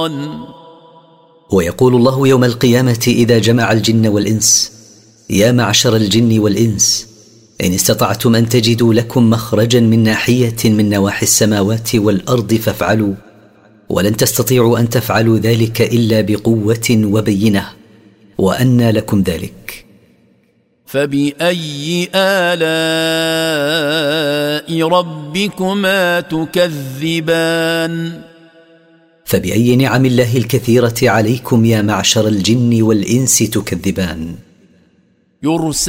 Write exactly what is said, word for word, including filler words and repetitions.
الشيطان. ويقول الله يوم القيامة إذا جمع الجن والإنس: يا معشر الجن والإنس، إن استطعتم أن تجدوا لكم مخرجا من ناحية من نواحي السماوات والأرض فافعلوا، ولن تستطيعوا أن تفعلوا ذلك إلا بقوة وبينة، وأنى لكم ذلك. فبأي آلاء ربكما تكذبان؟ فبأي نعم الله الكثيرة عليكم يا معشر الجن والإنس تكذبان؟ يرسل